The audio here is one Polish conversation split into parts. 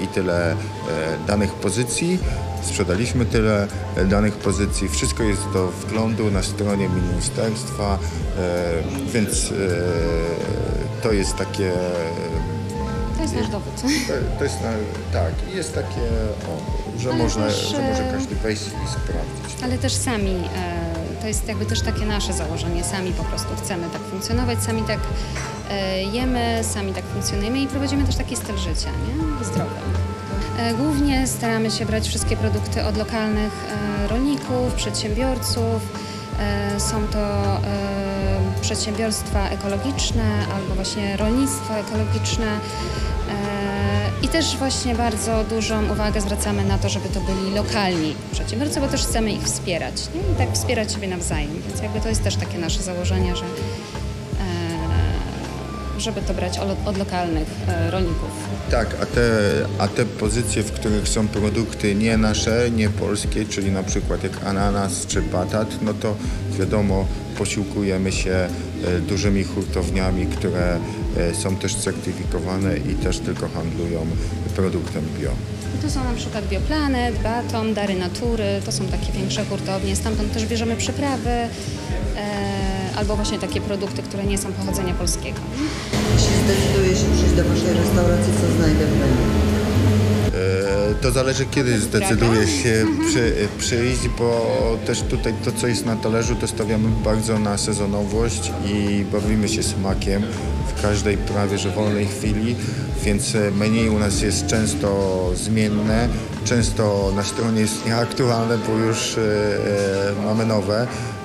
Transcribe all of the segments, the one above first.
tyle danych pozycji, sprzedaliśmy tyle danych pozycji. Wszystko jest do wglądu na stronie ministerstwa, więc to jest takie... To jest nasz dowód. To jest, tak, jest takie, że może każdy wejść i sprawdzić. Ale też sami, to jest jakby też takie nasze założenie, sami po prostu chcemy tak funkcjonować, sami tak jemy, sami tak funkcjonujemy i prowadzimy też taki styl życia, nie? Zdrowy. Głównie staramy się brać wszystkie produkty od lokalnych rolników, przedsiębiorców. Są to przedsiębiorstwa ekologiczne albo właśnie rolnictwo ekologiczne. I też właśnie bardzo dużą uwagę zwracamy na to, żeby to byli lokalni przedsiębiorcy, bo też chcemy ich wspierać, nie? I tak wspierać siebie nawzajem. Więc jakby to jest też takie nasze założenie, że żeby to brać od lokalnych rolników. Tak, a te pozycje, w których są produkty nie nasze, nie polskie, czyli na przykład jak ananas czy batat, no to wiadomo, posiłkujemy się dużymi hurtowniami, które są też certyfikowane i też tylko handlują produktem bio. To są na przykład Bioplanet, Baton, Dary Natury, to są takie większe hurtownie, stamtąd też bierzemy przyprawy, albo właśnie takie produkty, które nie są pochodzenia polskiego. Jeśli zdecyduję się przyjść do Waszej restauracji, co znajdę w menu? To zależy, kiedy zdecyduję się przyjść, bo też tutaj to, co jest na talerzu, to stawiamy bardzo na sezonowość i bawimy się smakiem w każdej prawie że wolnej chwili, więc menu u nas jest często zmienne, często na stronie jest nieaktualne, bo już mamy nowe.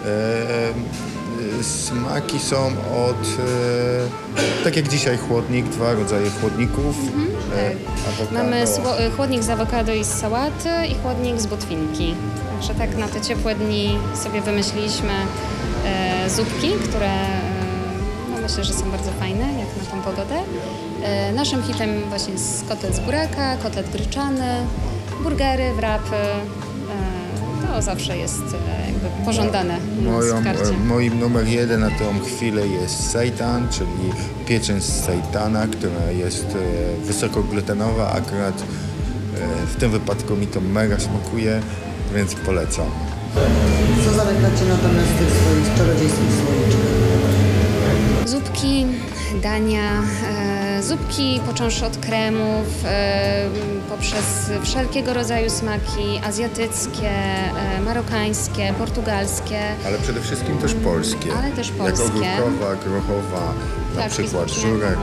Smaki są tak jak dzisiaj chłodnik, 2 rodzaje chłodników. Mamy chłodnik z awokado i z sałaty i chłodnik z botwinki. Także tak na te ciepłe dni sobie wymyśliliśmy zupki, które no myślę, że są bardzo fajne jak na tą pogodę. Naszym hitem właśnie jest kotlet z buraka, kotlet gryczany, burgery, wrapy. To zawsze jest jakby pożądane w karcie. Moim numer 1 na tą chwilę jest seitan, czyli pieczeń z seitana, która jest wysokoglutenowa. Akurat w tym wypadku mi to mega smakuje, więc polecam. Co zamykacie natomiast w tych swoich czarodziejskich słoiczkach? Zupki, dania, zupki począwszy od kremów, poprzez wszelkiego rodzaju smaki azjatyckie, marokańskie, portugalskie. Ale przede wszystkim też polskie. Ale też polskie. Jak ogórkowa, grochowa, na przykład żurek.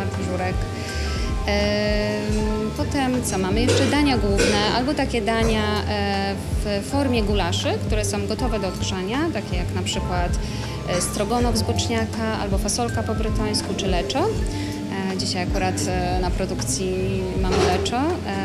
Potem co mamy? Jeszcze dania główne, albo takie dania w formie gulaszy, które są gotowe do odgrzania, takie jak na przykład strogonow z boczniaka, albo fasolka po brytońsku, czy leczo. Dzisiaj akurat na produkcji mamy leczo,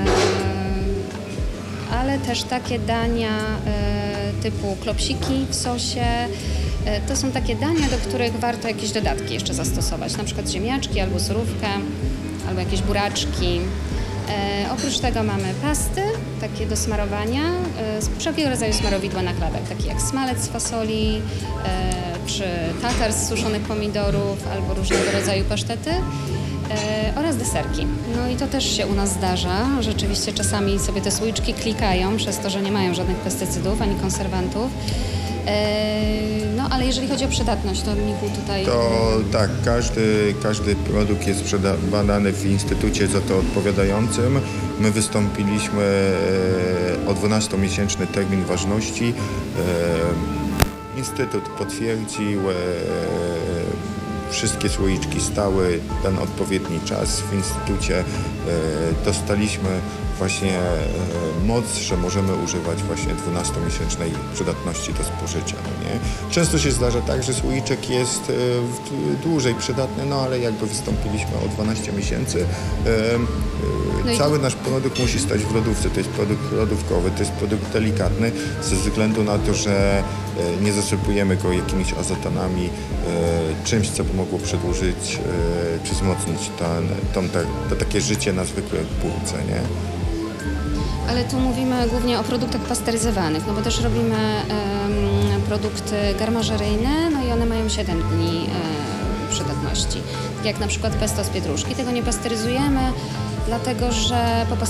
ale też takie dania typu klopsiki w sosie. To są takie dania, do których warto jakieś dodatki jeszcze zastosować, na przykład ziemniaczki albo surówkę, albo jakieś buraczki. Oprócz tego mamy pasty, takie do smarowania, wszelkiego rodzaju smarowidła na chlebek, takie jak smalec z fasoli, czy tatar z suszonych pomidorów, albo różnego rodzaju pasztety, oraz deserki. No i to też się u nas zdarza. Rzeczywiście czasami sobie te słoiczki klikają przez to, że nie mają żadnych pestycydów ani konserwantów. No ale jeżeli chodzi o przydatność, to Michu tutaj... To tak, każdy produkt jest badany w instytucie za to odpowiadającym. My wystąpiliśmy o 12-miesięczny termin ważności. Instytut potwierdził, wszystkie słoiczki stały ten odpowiedni czas. W instytucie dostaliśmy właśnie moc, że możemy używać właśnie 12-miesięcznej przydatności do spożycia. No nie? Często się zdarza tak, że słoiczek jest dłużej przydatny, no ale jakby wystąpiliśmy o 12 miesięcy. Cały nasz produkt musi stać w lodówce. To jest produkt lodówkowy, to jest produkt delikatny ze względu na to, że nie zasypujemy go jakimiś azotanami, czymś, co by mogło przedłużyć czy wzmocnić to takie życie na zwykłej półce, nie? Ale tu mówimy głównie o produktach pasteryzowanych, no bo też robimy produkty garmażeryjne, no i one mają 7 dni przydatności. Tak jak na przykład pesto z pietruszki, tego nie pasteryzujemy, dlatego że po